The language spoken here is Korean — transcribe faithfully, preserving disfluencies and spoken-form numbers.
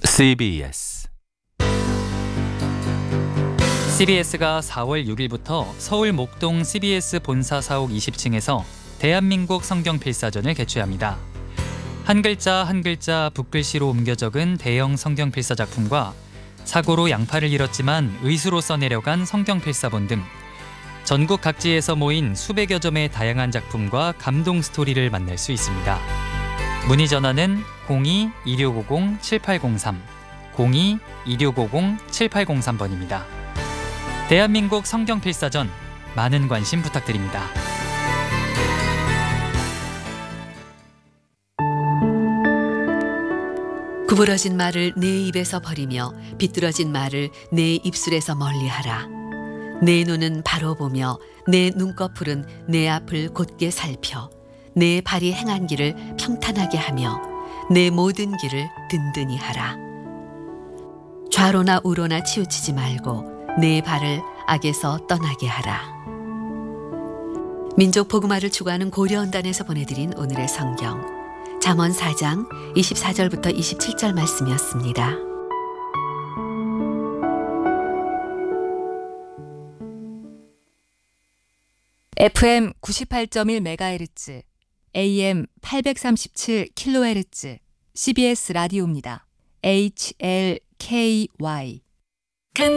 씨비에스 씨비에스가 사월 육일부터 서울 목동 씨비에스 본사 사옥 이십 층에서 대한민국 성경 필사전을 개최합니다. 한 글자 한 글자 붓글씨로 옮겨 적은 대형 성경 필사 작품과 사고로 양팔을 잃었지만 의수로 써내려간 성경 필사본 등 전국 각지에서 모인 수백여 점의 다양한 작품과 감동 스토리를 만날 수 있습니다. 문의 전화는 공이 이육오공 칠팔공삼, 공이 이육오공 칠팔공삼 번입니다. 대한민국 성경 필사전 많은 관심 부탁드립니다. 구부러진 말을 내 입에서 버리며 비뚤어진 말을 내 입술에서 멀리하라. 내 눈은 바로 보며 내 눈꺼풀은 내 앞을 곧게 살펴 내 발이 행한 길을 평탄하게 하며 내 모든 길을 든든히 하라. 좌로나 우로나 치우치지 말고 내 발을 악에서 떠나게 하라. 민족 복음화를 추구하는 고려언단에서 보내드린 오늘의 성경 잠언 사 장 이십사 절부터 이십칠 절 말씀이었습니다. 에프엠 구십팔 점 일 메가헤르츠, 에이엠 팔백삼십칠 킬로헤르츠 씨비에스 라디오입니다. 에이치엘케이와이